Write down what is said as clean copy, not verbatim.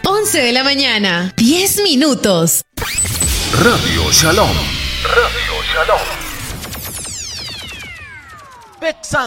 11 de la mañana, 10 minutos. Radio Shalom. Radio Shalom.